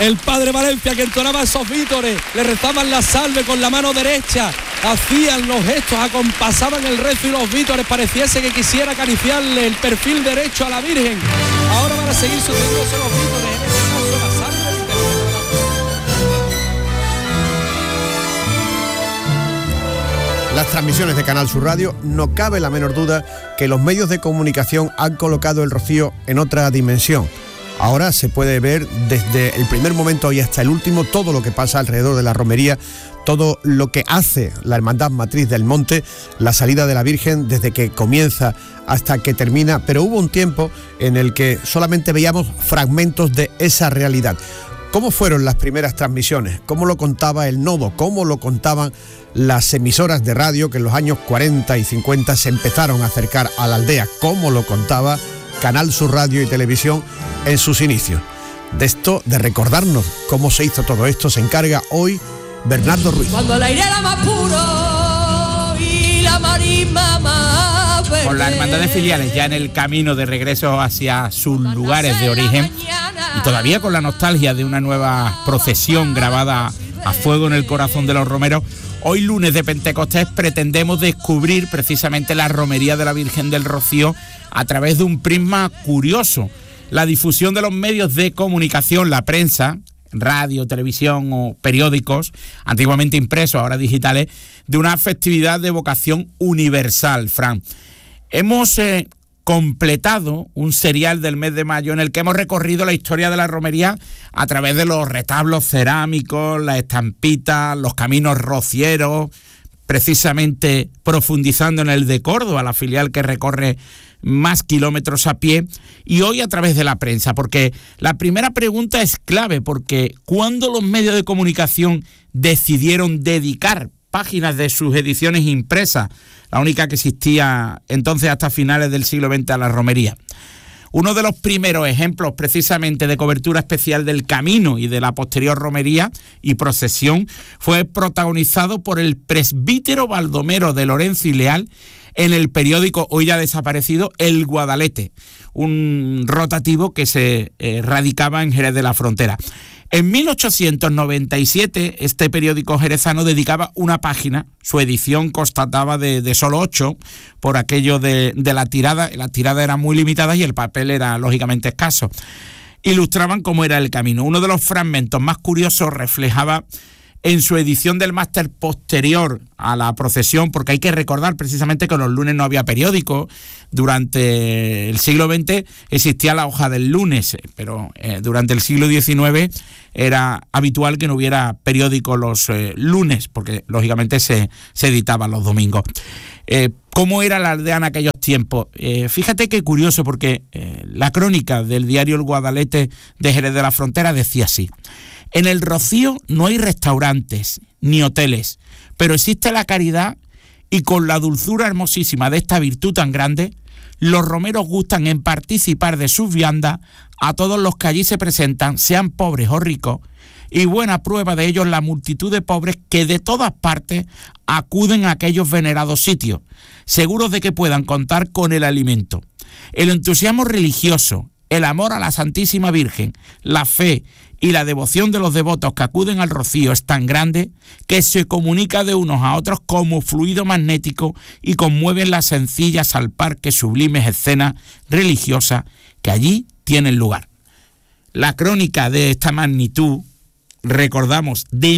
el padre Valencia que entonaba esos vítores, le rezaban la salve con la mano derecha, hacían los gestos, acompasaban el rezo y los vítores, pareciese que quisiera acariciarle el perfil derecho a la Virgen. Ahora van a seguir sucediéndose los vítores, en este caso la salve. Las transmisiones de Canal Sur Radio, no cabe la menor duda que los medios de comunicación han colocado el rocío en otra dimensión. Ahora se puede ver desde el primer momento y hasta el último todo lo que pasa alrededor de la romería, todo lo que hace la Hermandad Matriz del Monte, la salida de la Virgen desde que comienza hasta que termina, pero hubo un tiempo en el que solamente veíamos fragmentos de esa realidad. ¿Cómo fueron las primeras transmisiones? ¿Cómo lo contaba el nodo? ¿Cómo lo contaban las emisoras de radio que en los años 40 y 50 se empezaron a acercar a la aldea? ¿Cómo lo contaba Canal Sur Radio y Televisión en sus inicios? De esto, de recordarnos cómo se hizo todo esto, se encarga hoy Bernardo Ruiz. Cuando el aire era más puro y la marisma más verde. Con las hermandades filiales ya en el camino de regreso hacia sus lugares de origen y todavía con la nostalgia de una nueva procesión grabada a fuego en el corazón de los romeros, hoy lunes de Pentecostés pretendemos descubrir precisamente la romería de la Virgen del Rocío a través de un prisma curioso. La difusión de los medios de comunicación, la prensa, radio, televisión o periódicos, antiguamente impresos, ahora digitales, de una festividad de vocación universal, Fran. Hemos completado un serial del mes de mayo en el que hemos recorrido la historia de la romería a través de los retablos cerámicos, las estampitas, los caminos rocieros, precisamente profundizando en el de Córdoba, la filial que recorre más kilómetros a pie, y hoy a través de la prensa, porque la primera pregunta es clave, porque ¿cuándo los medios de comunicación decidieron dedicar páginas de sus ediciones impresas, la única que existía entonces hasta finales del siglo XX, a la romería? Uno de los primeros ejemplos precisamente de cobertura especial del camino y de la posterior romería y procesión fue protagonizado por el presbítero Baldomero de Lorenzo y Leal en el periódico hoy ya desaparecido El Guadalete, un rotativo que se radicaba en Jerez de la Frontera. En 1897, este periódico jerezano dedicaba una página, su edición constataba de solo 8, por aquello de la tirada. La tirada era muy limitada y el papel era lógicamente escaso. Ilustraban cómo era el camino. Uno de los fragmentos más curiosos reflejaba en su edición del máster posterior a la procesión, porque hay que recordar precisamente que los lunes no había periódico. Durante el siglo XX existía la hoja del lunes, pero durante el siglo XIX era habitual que no hubiera periódico los lunes, porque lógicamente se editaba los domingos. ¿Cómo era la aldea en aquellos tiempos? Fíjate qué curioso, porque la crónica del diario El Guadalete de Jerez de la Frontera decía así: en el Rocío no hay restaurantes ni hoteles, pero existe la caridad, y con la dulzura hermosísima de esta virtud tan grande, los romeros gustan en participar de sus viandas a todos los que allí se presentan, sean pobres o ricos, y buena prueba de ello la multitud de pobres que de todas partes acuden a aquellos venerados sitios, seguros de que puedan contar con el alimento. El entusiasmo religioso, el amor a la Santísima Virgen, la fe y la devoción de los devotos que acuden al Rocío es tan grande que se comunica de unos a otros como fluido magnético y conmueven las sencillas al par que sublimes escenas religiosas que allí tienen lugar. La crónica de esta magnitud, recordamos, de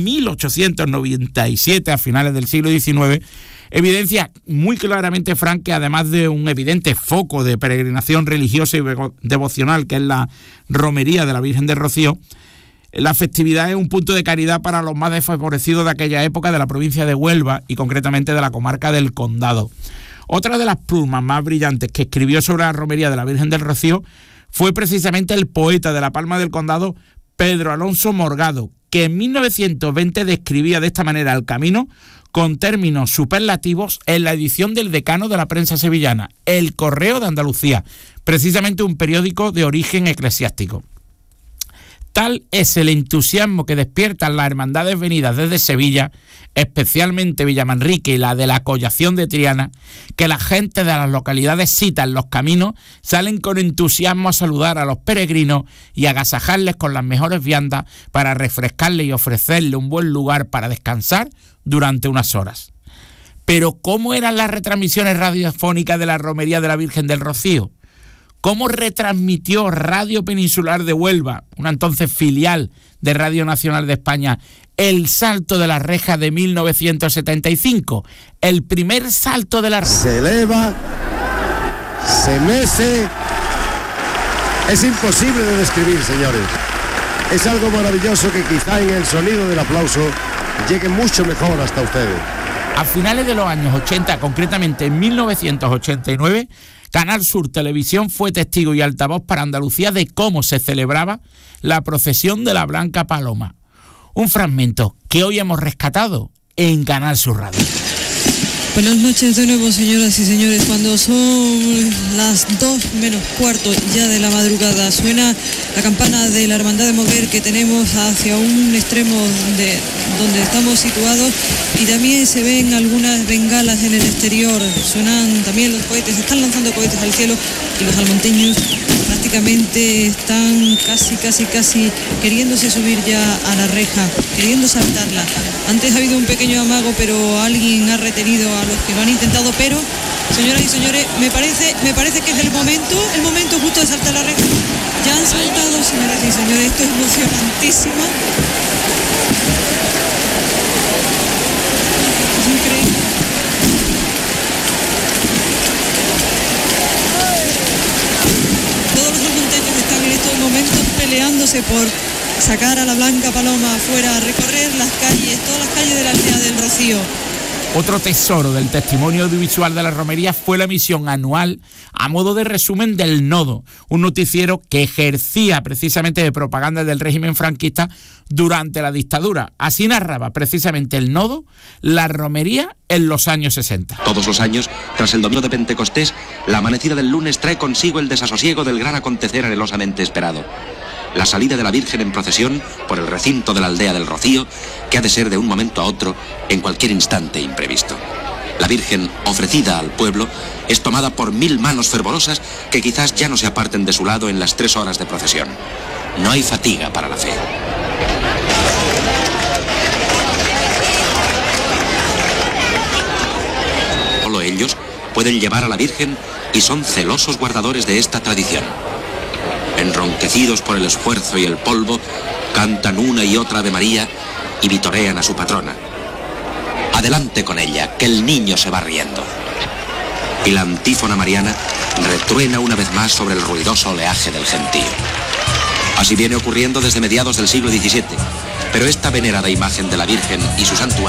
1897 a finales del siglo XIX, evidencia muy claramente, Fran, que además de un evidente foco de peregrinación religiosa y devocional, que es la romería de la Virgen del Rocío, la festividad es un punto de caridad para los más desfavorecidos de aquella época de la provincia de Huelva y concretamente de la comarca del Condado. Otra de las plumas más brillantes que escribió sobre la romería de la Virgen del Rocío fue precisamente el poeta de la Palma del Condado, Pedro Alonso Morgado, que en 1920 describía de esta manera el camino con términos superlativos en la edición del decano de la prensa sevillana, El Correo de Andalucía, precisamente un periódico de origen eclesiástico. Tal es el entusiasmo que despiertan las hermandades venidas desde Sevilla, especialmente Villamanrique y la de la Collación de Triana, que la gente de las localidades citan los caminos, salen con entusiasmo a saludar a los peregrinos y agasajarles con las mejores viandas para refrescarles y ofrecerles un buen lugar para descansar durante unas horas. Pero ¿cómo eran las retransmisiones radiofónicas de la Romería de la Virgen del Rocío? ¿Cómo retransmitió Radio Peninsular de Huelva, una entonces filial de Radio Nacional de España, el salto de la reja de 1975? El primer salto de la reja. Se eleva, se mece. Es imposible de describir, señores. Es algo maravilloso que quizá en el sonido del aplauso llegue mucho mejor hasta ustedes. A finales de los años 80, concretamente en 1989, Canal Sur Televisión fue testigo y altavoz para Andalucía de cómo se celebraba la procesión de la Blanca Paloma. Un fragmento que hoy hemos rescatado en Canal Sur Radio. Buenas noches de nuevo, señoras y señores. Cuando son las 2 menos cuarto ya de la madrugada, suena la campana de la Hermandad de Mover que tenemos hacia un extremo de donde estamos situados, y también se ven algunas bengalas en el exterior. Suenan también los cohetes, están lanzando cohetes al cielo, y los almonteños prácticamente están casi queriéndose subir ya a la reja, queriendo saltarla. Antes ha habido un pequeño amago, pero alguien ha retenido a los que lo han intentado. Pero, señoras y señores, me parece que es el momento justo de saltar la reja. Ya han saltado, señoras y señores, esto es emocionantísimo. Es increíble. Todos los almonteños están en estos momentos peleándose por sacar a la Blanca Paloma afuera, a recorrer las calles, todas las calles de la aldea del Rocío. Otro tesoro del testimonio audiovisual de la romería fue la emisión anual, a modo de resumen, del Nodo, un noticiero que ejercía precisamente de propaganda del régimen franquista durante la dictadura. Así narraba precisamente el Nodo la romería en los años 60. Todos los años, tras el domingo de Pentecostés, la amanecida del lunes trae consigo el desasosiego del gran acontecer anhelosamente esperado. La salida de la Virgen en procesión por el recinto de la aldea del Rocío, que ha de ser de un momento a otro, en cualquier instante imprevisto. La Virgen, ofrecida al pueblo, es tomada por 1000 manos fervorosas que quizás ya no se aparten de su lado en las 3 horas de procesión. No hay fatiga para la fe. Solo ellos pueden llevar a la Virgen y son celosos guardadores de esta tradición. Enronquecidos por el esfuerzo y el polvo, cantan una y otra Ave María y vitorean a su patrona. Adelante con ella, que el niño se va riendo. Y la antífona mariana retruena una vez más sobre el ruidoso oleaje del gentío. Así viene ocurriendo desde mediados del siglo XVII, pero esta venerada imagen de la Virgen y su santuario